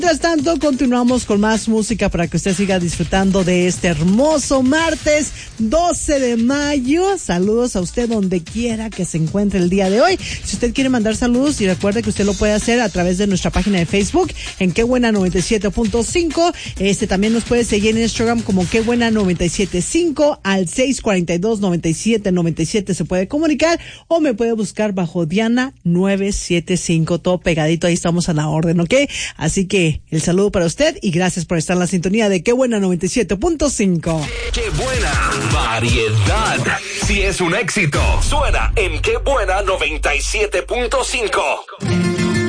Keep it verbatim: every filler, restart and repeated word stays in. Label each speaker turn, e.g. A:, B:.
A: Mientras tanto, continuamos con más música para que usted siga disfrutando de este hermoso martes doce de mayo. Saludos a usted donde quiera que se encuentre el día de hoy. Si usted quiere mandar saludos, y recuerde que usted lo puede hacer a través de nuestra página de Facebook en Qué Buena noventa y siete punto cinco. Este también nos puede seguir en Instagram como Qué Buena noventa y siete punto cinco. Al seis cuatro dos, noventa y siete noventa y siete se puede comunicar, o me puede buscar bajo Diana nueve siete cinco. Todo pegadito, ahí estamos a la orden, ¿ok? Así que el saludo para usted y gracias por estar en la sintonía de Qué Buena noventa y siete punto cinco.
B: Qué buena variedad. Si es un éxito, suena en Qué Buena noventa y siete punto cinco.